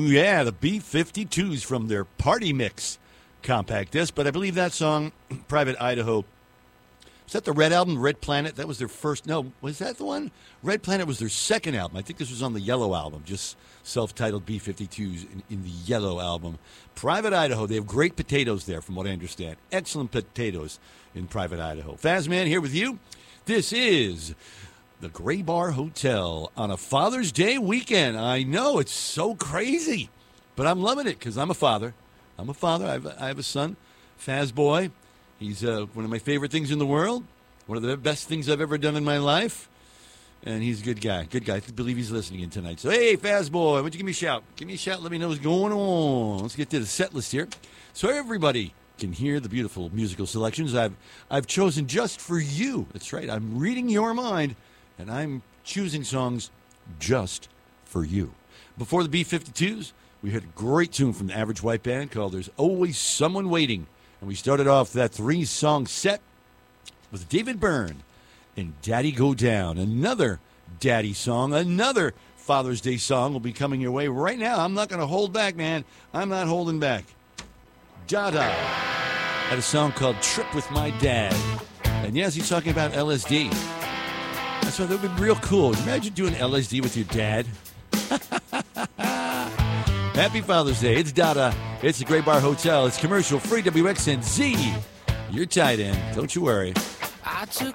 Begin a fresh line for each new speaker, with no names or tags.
Yeah, the B-52s from their Party Mix compact disc. But I believe that song, Private Idaho, was that the Red album, Red Planet? That was their first. No, was that the one? Red Planet was their second album. I think this was on the Yellow album, just self-titled B-52s in the Yellow album. Private Idaho, they have great potatoes there, from what I understand. Excellent potatoes in Private Idaho. Fazman here with you. This is the Gray Bar Hotel on a Father's Day weekend. I know, it's so crazy, but I'm loving it because I'm a father. I have a son, Faz Boy. He's one of my favorite things in the world, one of the best things I've ever done in my life, and he's a good guy. I believe he's listening in tonight. So, hey, Faz Boy, why don't you give me a shout? Give me a shout, let me know what's going on. Let's get to the set list here so everybody can hear the beautiful musical selections I've chosen just for you. That's right, I'm reading your mind, and I'm choosing songs just for you. Before the B-52s, we had a great tune from the Average White Band called There's Always Someone Waiting. And we started off that 3-song set with David Byrne and Daddy Go Down. Another daddy song, another Father's Day song will be coming your way right now. I'm not going to hold back, man. I'm not holding back. Dada had a song called Trip with My Dad. And yes, he's talking about LSD. That's why that would be real cool. Imagine doing LSD with your dad. Happy Father's Day. It's Dada. It's the Gray Bar Hotel. It's commercial free WXNZ. You're tied in. Don't you worry.
I took